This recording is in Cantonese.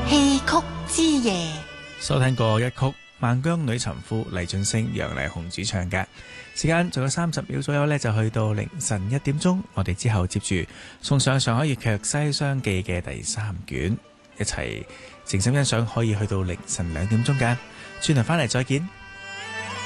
戲曲之夜， 收聽過一曲《萬江女尋夫》，黎俊升、楊麗紅主唱嘅。時間仲有30秒左右呢，就去到凌晨1點鐘。我哋之後接住送上上海粵劇《西廂記》嘅第3卷，一齊靜心欣賞，可以去到凌晨2點鐘嘅。轉頭翻嚟再見。